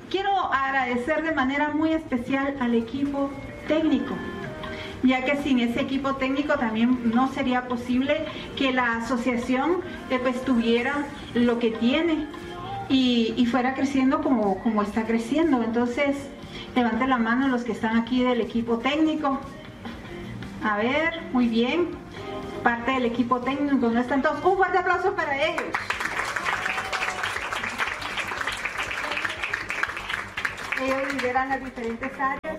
quiero agradecer de manera muy especial al equipo técnico, ya que sin ese equipo técnico también no sería posible que la asociación pues tuviera lo que tiene y fuera creciendo como está creciendo. Entonces, levanten la mano los que están aquí del equipo técnico. A ver, muy bien. Parte del equipo técnico, no están todos. Un fuerte aplauso para ellos. Ellos lideran las diferentes áreas.